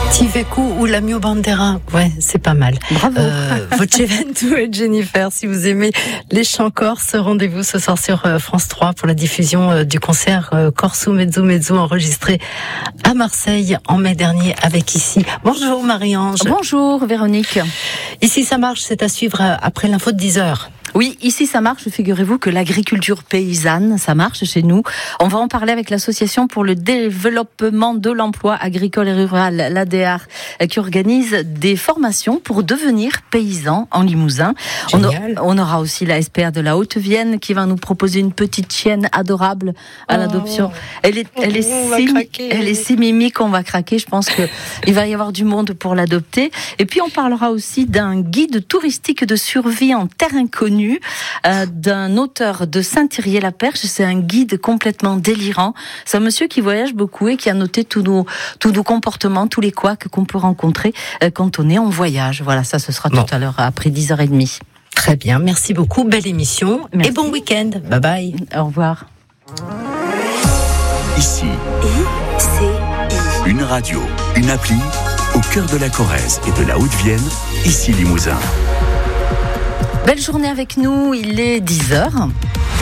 Tiveco ou la Mio Bandera, ouais, c'est pas mal. Bravo. Voceventu et Jennifer, si vous aimez les chants corses, rendez-vous ce soir sur France 3 pour la diffusion du concert Corso Mezzo Mezzo enregistré à Marseille en mai dernier avec Ici. Bonjour Marie-Ange. Bonjour Véronique. Ici ça marche, c'est à suivre après l'info de 10h. Oui, ici ça marche, figurez-vous que l'agriculture paysanne, ça marche chez nous. On va en parler avec l'association pour le développement de l'emploi agricole et rural, l'ADR, qui organise des formations pour devenir paysan en Limousin. On aura aussi la SPR de la Haute-Vienne qui va nous proposer une petite chienne adorable à l'adoption. Elle est si mimi qu'on va craquer, je pense qu'il va y avoir du monde pour l'adopter. Et puis on parlera aussi d'un guide touristique de survie en terre inconnue, d'un auteur de Saint-Thirier-la-Perche. C'est un guide complètement délirant. C'est un monsieur qui voyage beaucoup et qui a noté tous nos comportements, tous les couacs qu'on peut rencontrer quand on est en voyage. Voilà, ça ce sera tout à l'heure après 10h30. Très bien, merci beaucoup, belle émission. Merci. Et bon week-end. Bye bye. Au revoir. Ici, une radio, une appli au cœur de la Corrèze et de la Haute-Vienne, ici Limousin. Belle journée avec nous, il est 10h.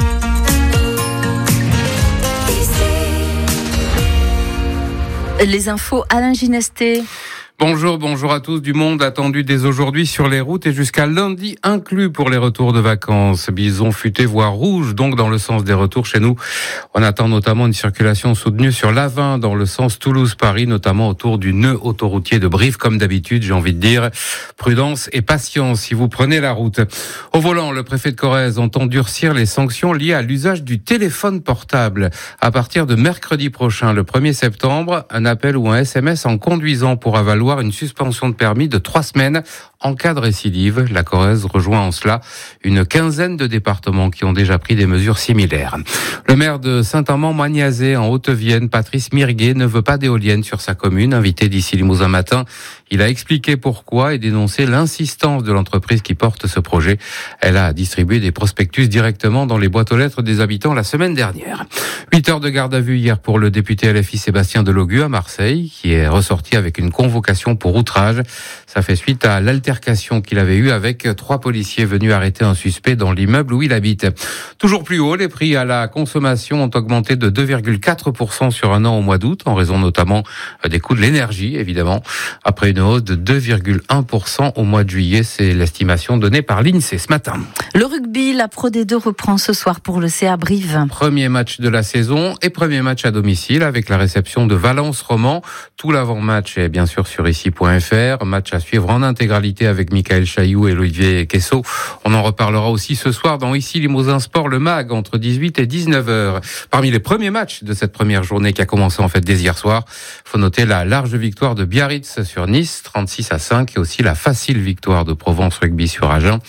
Les infos, Alain Ginesté. Bonjour à tous. Du monde attendu dès aujourd'hui sur les routes et jusqu'à lundi inclus pour les retours de vacances. Bison futé voire rouge, donc dans le sens des retours chez nous. On attend notamment une circulation soutenue sur l'A20 dans le sens Toulouse-Paris, notamment autour du nœud autoroutier de Brive, comme d'habitude, j'ai envie de dire. Prudence et patience si vous prenez la route. Au volant, le préfet de Corrèze entend durcir les sanctions liées à l'usage du téléphone portable. À partir de mercredi prochain, le 1er septembre, un appel ou un SMS en conduisant pourra valoir une suspension de permis de 3 semaines en cas de récidive. La Corrèze rejoint en cela une quinzaine de départements qui ont déjà pris des mesures similaires. Le maire de Saint-Amand-Magnazé en Haute-Vienne, Patrice Mirguet, ne veut pas d'éoliennes sur sa commune. Invité d'ici Limousin matin, il a expliqué pourquoi et dénoncé l'insistance de l'entreprise qui porte ce projet. Elle a distribué des prospectus directement dans les boîtes aux lettres des habitants la semaine dernière. 8 heures de garde à vue hier pour le député LFI Sébastien Delogu à Marseille, qui est ressorti avec une convocation pour outrage. Ça fait suite à l'altercation qu'il avait eue avec 3 policiers venus arrêter un suspect dans l'immeuble où il habite. Toujours plus haut, les prix à la consommation ont augmenté de 2,4% sur un an au mois d'août, en raison notamment des coûts de l'énergie, évidemment. Après une hausse de 2,1% au mois de juillet, c'est l'estimation donnée par l'INSEE ce matin. Le rugby, la Pro D2 reprend ce soir pour le CA Brive. Premier match de la saison et premier match à domicile avec la réception de Valence Roman. Tout l'avant-match est bien sûr sur ici.fr. Match à suivre en intégralité avec Michael Chailloux et Olivier Quessot. On en reparlera aussi ce soir dans Ici Limousin Sport, le MAG, entre 18 et 19h. Parmi les premiers matchs de cette première journée qui a commencé en fait dès hier soir, faut noter la large victoire de Biarritz sur Nice, 36-5, et aussi la facile victoire de Provence Rugby sur Agen,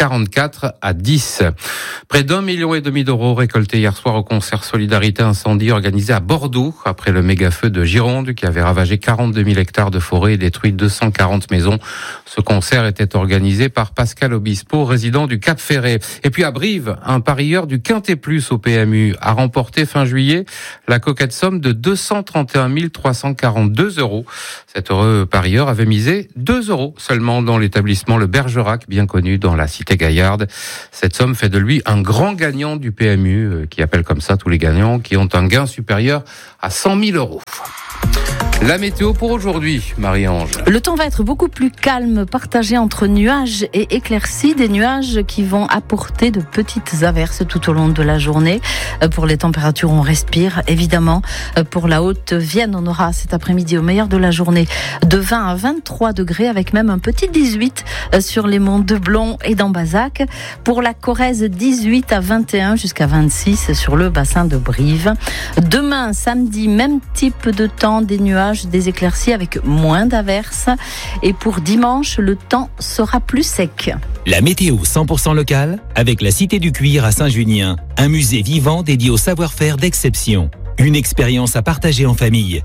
44-10. Près d'1,5 million d'euros récoltés hier soir au concert Solidarité Incendie organisé à Bordeaux après le méga-feu de Gironde qui avait ravagé 42 000 hectares de forêt et détruit 240 maisons. Ce concert était organisé par Pascal Obispo, résident du Cap Ferret. Et puis à Brive, un parieur du Quintet Plus au PMU a remporté fin juillet la coquette somme de 231 342 €. Cet heureux parieur avait misé 2 € seulement dans l'établissement Le Bergerac, bien connu dans la cité gaillarde. Cette somme fait de lui un grand gagnant du PMU, qui appelle comme ça tous les gagnants qui ont un gain supérieur à 100 000 €. La météo pour aujourd'hui, Marie-Ange. Le temps va être beaucoup plus calme, partagé entre nuages et éclaircies. Des nuages qui vont apporter de petites averses tout au long de la journée. Pour les températures, on respire. Évidemment, pour la Haute-Vienne, on aura cet après-midi au meilleur de la journée de 20 à 23 degrés avec même un petit 18 sur les monts de Blon et d'Ambazac. Pour la Corrèze, 18 à 21 jusqu'à 26 sur le bassin de Brive. Demain, samedi, même type de temps, des nuages, des éclaircies avec moins d'averses. Et pour dimanche, le temps sera plus sec. La météo 100% locale avec la Cité du Cuir à Saint-Junien. Un musée vivant dédié au savoir-faire d'exception. Une expérience à partager en famille.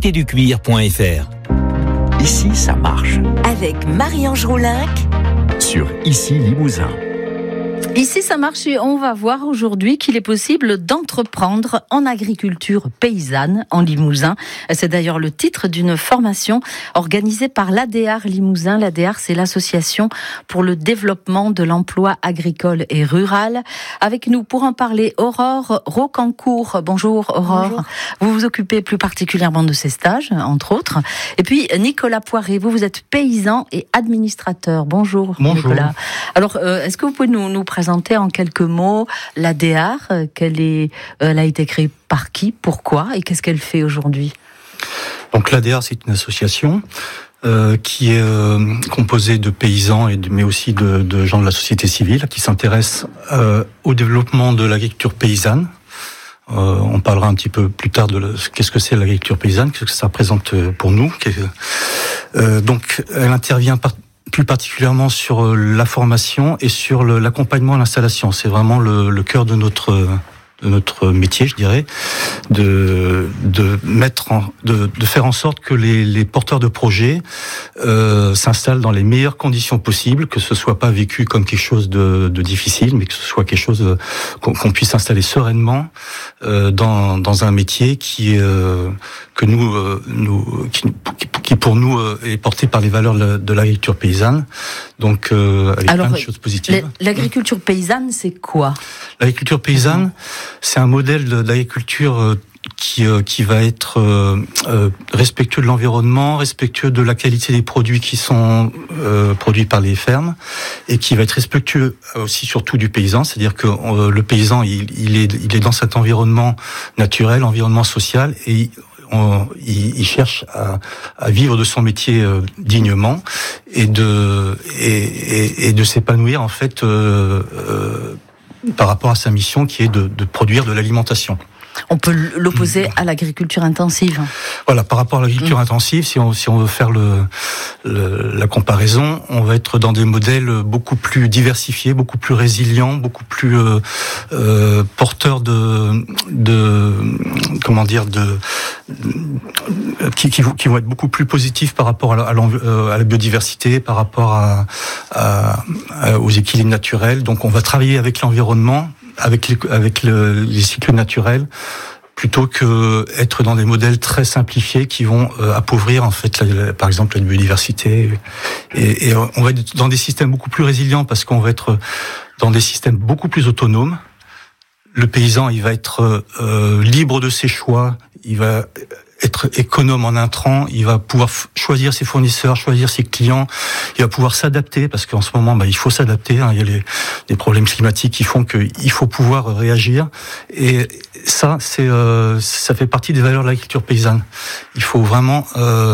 citéducuir.fr. Ici, ça marche. Avec Marie-Ange Roulinck sur Ici Limousin. Ici, ça marche et on va voir aujourd'hui qu'il est possible d'entreprendre en agriculture paysanne en Limousin. C'est d'ailleurs le titre d'une formation organisée par l'ADEAR Limousin. L'ADEAR, c'est l'association pour le développement de l'emploi agricole et rural. Avec nous pour en parler, Aurore Rocancourt. Bonjour Aurore. Bonjour. Vous vous occupez plus particulièrement de ces stages, entre autres. Et puis Nicolas Poiré, vous êtes paysan et administrateur. Bonjour. Bonjour. Nicolas. Alors, est-ce que vous pouvez nous présenter en quelques mots l'ADEAR, elle a été créée par qui, pourquoi et qu'est-ce qu'elle fait aujourd'hui? Donc l'ADEAR, c'est une association qui est composée de paysans mais aussi de gens de la société civile qui s'intéressent au développement de l'agriculture paysanne. On parlera un petit peu plus tard de qu'est-ce que c'est l'agriculture paysanne, qu'est-ce que ça représente pour nous. Donc elle intervient plus particulièrement sur la formation et sur l'accompagnement à l'installation. C'est vraiment le cœur de notre métier, je dirais, de faire en sorte que les porteurs de projets s'installent dans les meilleures conditions possibles, que ce soit pas vécu comme quelque chose de difficile, mais que ce soit quelque chose qu'on puisse s'installer sereinement dans un métier qui pour nous est porté par les valeurs de l'agriculture paysanne. Donc avec plein de choses positives. L'agriculture paysanne, c'est quoi? L'agriculture paysanne, c'est un modèle d'agriculture qui va être respectueux de l'environnement, respectueux de la qualité des produits qui sont produits par les fermes, et qui va être respectueux aussi surtout du paysan, c'est-à-dire que le paysan il est dans cet environnement naturel, environnement social, et il cherche à vivre de son métier dignement et de s'épanouir en fait par rapport à sa mission qui est de produire de l'alimentation. On peut l'opposer à l'agriculture intensive. Voilà, par rapport à l'agriculture intensive, si on veut faire la comparaison, on va être dans des modèles beaucoup plus diversifiés, beaucoup plus résilients, beaucoup plus porteurs qui vont être beaucoup plus positifs par rapport à la biodiversité, par rapport aux équilibres naturels. Donc on va travailler avec l'environnement, avec les cycles naturels, plutôt que être dans des modèles très simplifiés qui vont appauvrir en fait par exemple la biodiversité. Et on va être dans des systèmes beaucoup plus résilients parce qu'on va être dans des systèmes beaucoup plus autonomes. Le paysan, il va être libre de ses choix, il va être économe en intrants, il va pouvoir choisir ses fournisseurs, choisir ses clients, il va pouvoir s'adapter, parce qu'en ce moment, il faut s'adapter, il y a des problèmes climatiques qui font qu'il faut pouvoir réagir, et ça, ça fait partie des valeurs de l'agriculture paysanne. Il faut vraiment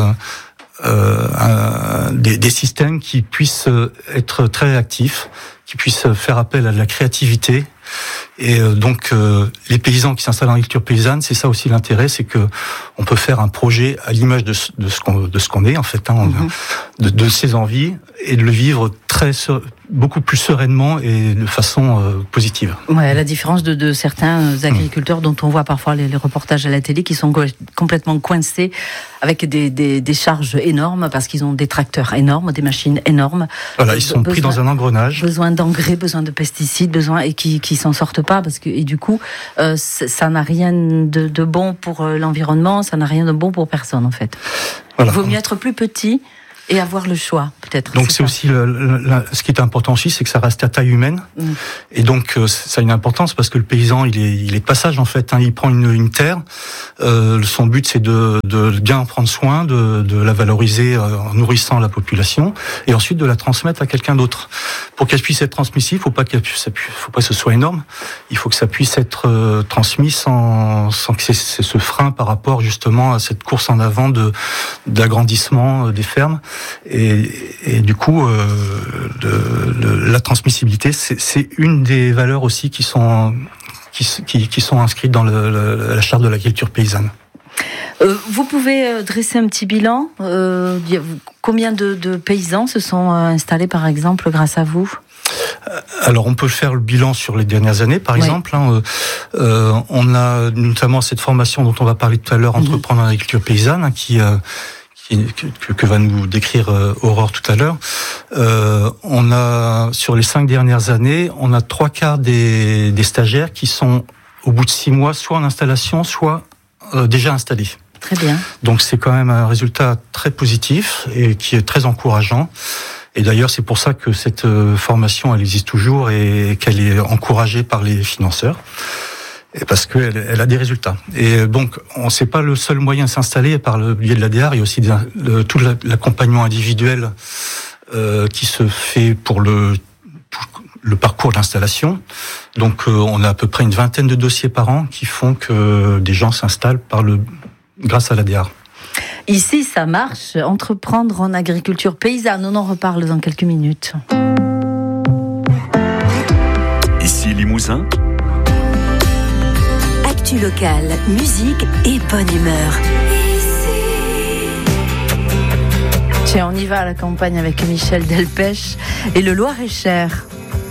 des systèmes qui puissent être très réactifs, qui puissent faire appel à de la créativité. Et donc les paysans qui s'installent en agriculture paysanne, c'est ça aussi l'intérêt, c'est que on peut faire un projet à l'image de ce qu'on est en fait, de ses envies, et de le vivre beaucoup plus sereinement et de façon positive. Ouais, à la différence de certains agriculteurs dont on voit parfois les reportages à la télé qui sont complètement coincés avec des charges énormes parce qu'ils ont des tracteurs énormes, des machines énormes. Voilà, ils sont pris dans un engrenage. Besoin d'engrais, besoin de pesticides, et qui s'en sortent pas et du coup ça n'a rien de bon pour l'environnement, ça n'a rien de bon pour personne en fait. Voilà. Il vaut mieux être plus petit et avoir le choix, peut-être. Donc c'est aussi ce qui est important aussi, c'est que ça reste à taille humaine. Et donc ça a une importance parce que le paysan, il est de passage en fait. Il prend une terre. Son but c'est de bien en prendre soin, de la valoriser en nourrissant la population, et ensuite de la transmettre à quelqu'un d'autre. Pour qu'elle puisse être transmissive, faut pas que ce soit énorme. Il faut que ça puisse être transmis sans que c'est ce frein par rapport justement à cette course en avant d'agrandissement des fermes. Et du coup, la transmissibilité, c'est une des valeurs aussi qui sont inscrites dans la charte de l'agriculture paysanne. Vous pouvez dresser un petit bilan. Combien de paysans se sont installés, par exemple, grâce à vous ? Alors, on peut faire le bilan sur les dernières années, par exemple. On a notamment cette formation dont on va parler tout à l'heure, Entreprendre en agriculture paysanne, qui que va nous décrire Aurore tout à l'heure. On a, sur les 5 dernières années, on a 3/4 des stagiaires qui sont, au bout de 6 mois, soit en installation, soit déjà installés. Très bien. Donc c'est quand même un résultat très positif et qui est très encourageant. Et d'ailleurs, c'est pour ça que cette formation, elle existe toujours et qu'elle est encouragée par les financeurs. Et parce qu'elle a des résultats. Et donc, c'est pas le seul moyen de s'installer par le biais de l'ADR. Il y a aussi tout l'accompagnement individuel qui se fait pour le parcours d'installation. Donc, on a à peu près une 20aine de dossiers par an qui font que des gens s'installent grâce à l'ADR. Ici, ça marche. Entreprendre en agriculture paysanne. On en reparle dans quelques minutes. Ici Limousin. Actu locale, musique et bonne humeur. Tiens, on y va à la campagne avec Michel Delpech et le Loir-et-Cher.